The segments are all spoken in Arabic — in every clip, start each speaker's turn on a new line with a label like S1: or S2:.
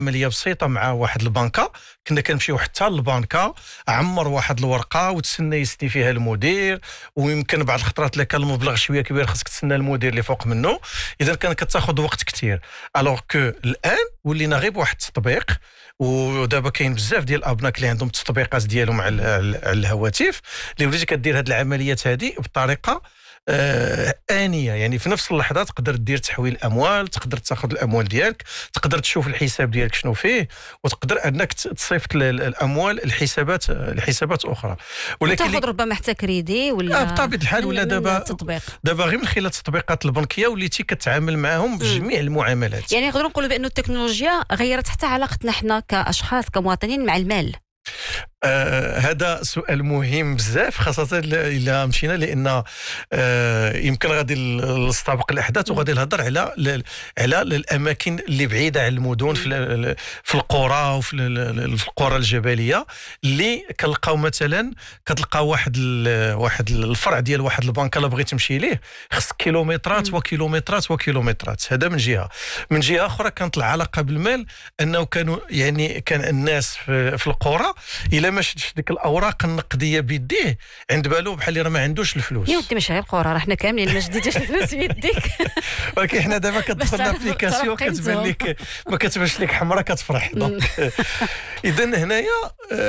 S1: عمليه بسيطه مع واحد البنكه. كنا كنمشيو حتى للبنكه، عمر واحد الورقه وتسنى يسني فيها المدير، ويمكن بعض الخطرات اللي كان المبلغ شويه كبير خاصك تسنى المدير اللي فوق منه. اذا كان كتاخذ وقت كثير. الوغ كو الان ولينا غير بواحد التطبيق، ودابا كاين بزاف ديال الابناك اللي عندهم التطبيقات ديالهم على الهواتف اللي وليتي كدير هاد العمليات هذه بطريقه آنية. يعني في نفس اللحظة تقدر دير تحويل الأموال، تقدر تاخذ الأموال ديالك، تقدر تشوف الحساب ديالك شنو فيه، وتقدر أنك تصيفط الأموال لحسابات أخرى.
S2: ولكن تاخذ ربما حتى كريدي ولا
S1: بطبيعة الحال، ولا دابا غير من خلال التطبيقات البنكية وليتي كتعامل معهم بجميع المعاملات.
S2: يعني نقدروا نقولوا بأن التكنولوجيا غيرت حتى علاقتنا حنا كأشخاص كمواطنين مع المال.
S1: هذا سؤال مهم بزاف، خاصة إلا مشينا، لأن يمكن غادي نستبق الأحداث وغادي نهضر على الأماكن اللي بعيدة عن المدن، في القرى وفي القرى الجبلية، اللي كنلقاو مثلا كتلقى واحد الفرع ديال واحد البنك الا بغيت تمشي ليه خصك كيلومترات وكيلومترات وكيلومترات. هذا من جهة أخرى كانت العلاقة بالمال أنه كان الناس في القرى إلا ما شدش ديك الاوراق النقديه بيديه عند بالو بحال اللي راه ما عندوش الفلوس.
S2: يا ودي ماشي غير القرى، راه حنا كاملين ما شديتش الفلوس بيديك.
S1: ولكن حنا دابا كتدخل لابليكاسيون كتبان لك ما كتبانش لك حمراء كتفرح. اذا هنايا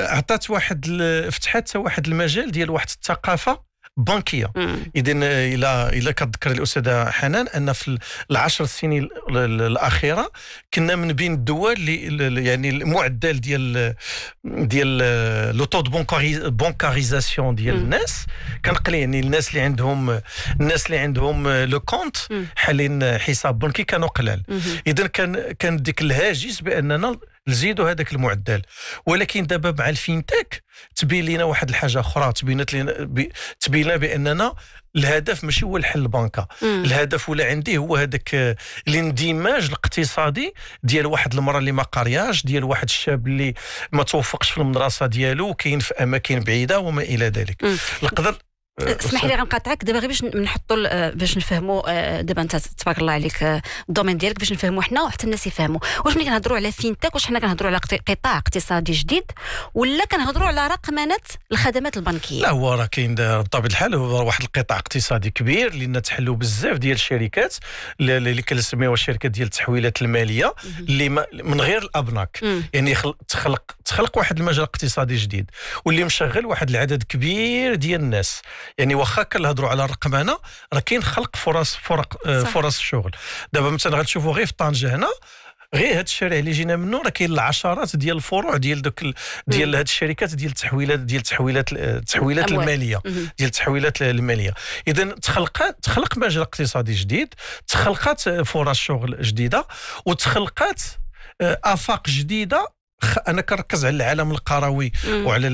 S1: فتحت واحد المجال ديال واحد الثقافه بنكيه. اذا الا كتذكر الاستاذه حنان ان في العشر سنين الاخيره كنا من بين الدول اللي يعني المعدل ديال لو تو بونكاريزاسيون ديال الناس كان قليل. يعني الناس اللي عندهم لو كونت حالين حساب بنكي كانوا قلال. اذا كان ديك الهاجس باننا نزيدوا هذاك المعدل. ولكن دابا مع الفينتك تبين لنا واحد الحاجه اخرى، تبين لنا باننا الهدف ماشي هو الحل البنكه. الهدف ولا عندي هو هذاك الاندماج الاقتصادي ديال واحد المراه اللي ما قارياش، ديال واحد الشاب اللي ما توفقش في المدرسه ديالو وكاين في اماكن بعيده وما الى ذلك. نقدر
S2: اسمح لي غنقاطعك دابا غير باش نحطوا باش نفهموا. دابا انت تبارك الله عليك الدومين ديالك باش نفهموا حنا وحتى الناس يفهموا. واش ملي كنهضروا على فينتك واش حنا كنهضروا على قطاع اقتصادي جديد ولا كنهضروا على رقمنه الخدمات البنكيه؟
S1: لا، هو راه كاين بطبيعه الحال هو واحد القطاع اقتصادي كبير لان تحلوا بزاف ديال الشركات اللي كنسميوها الشركات ديال التحويلات الماليه اللي من غير الابناك. يعني تخلق واحد المجال اقتصادي جديد واللي مشغل واحد العدد كبير ديال الناس. يعني واخا كنهضروا على الرقمنه راه كاين خلق فرص الشغل. دابا مثلا غتشوفوا غير في طنجه هنا، غير هذا الشارع اللي جينا منه راه كاين العشرات ديال الفروع ديال هذه الشركات ديال التحويلات الماليه ديال التحويلات الماليه. اذا تخلق مجال اقتصادي جديد، تخلقات فرص شغل جديده، وتخلقات افاق جديده. انا كنركز على العالم القروي وعلى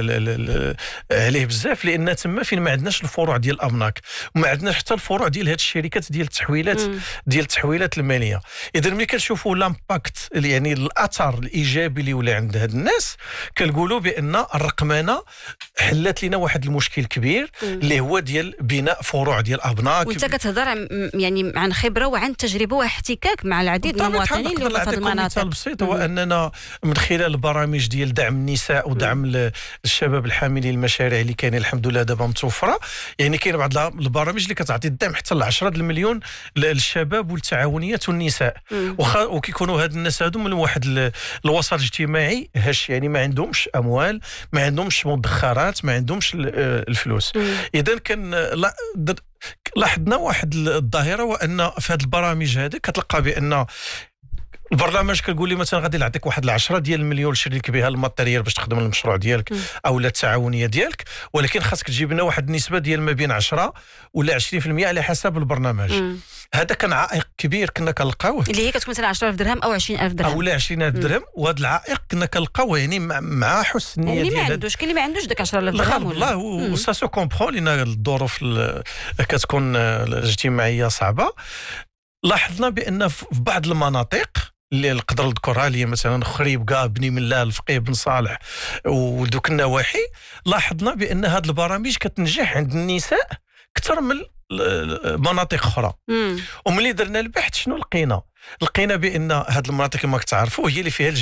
S1: عليه بزاف، لان تما فين ما عندناش الفروع ديال الابناك وما عندناش حتى الفروع ديال هاد الشركات ديال التحويلات الماليه. اذا ملي كنشوفوا لامباكت يعني الاثر الايجابي اللي ولا عند هاد الناس كنقولوا بان الرقمنه حلت لنا واحد المشكل كبير اللي هو ديال بناء فروع ديال الابناك.
S2: وانت كتهضر يعني عن خبره وعن تجربه واحتكاك مع العديد من المواطنين اللي في هذه المناطق.
S1: مثال بسيط هو اننا من خلال البرامج ديال دعم النساء ودعم الشباب الحاملين المشاريع اللي كاينين الحمد لله دابا متوفره. يعني كاين بعض البرامج اللي كتعطي الدعم حتى ل 10 المليون للشباب والتعاونيات والنساء. وكيكونوا هاد الناس هادو من واحد الوسط الاجتماعي هش، يعني ما عندهمش اموال، ما عندهمش مدخرات، ما عندهمش الفلوس. اذا كان لاحظنا واحد الظاهره، وان في هاد البرامج هذه كتلقى بان البرنامج كنقول لي مثلا غادي نعطيك واحد 10 ديال المليون شريك بها الماتيريال باش تخدم المشروع ديالك او التعاونيه ديالك، ولكن خاصك تجيب لنا واحد النسبه ديال ما بين 10 ولا 20% على حسب البرنامج. هذا كان عائق كبير كنا كنلقاوه،
S2: اللي هي كتكون مثلا 10,000 درهم او 20,000 درهم
S1: او 20,000 درهم. وهذا العائق كنا كنلقاوه يعني مع حسن النيه
S2: ديال اللي ما عندوش. كاين اللي ما عندوش داك 10,000 درهم
S1: والله وسا سو كومبرون لان الظروف كتكون الاجتماعيه صعبه. لاحظنا بان في بعض المناطق اللي نقدر نذكرها اللي مثلا خريبكا، بني ملال، الفقيه بن صالح ودوك النواحي، لاحظنا بان هذه البرامج كتنجح عند النساء اكثر من مناطق اخرى. وملي درنا البحث شنو لقينا بان هذه المناطق كما كتعرفوا هي اللي فيها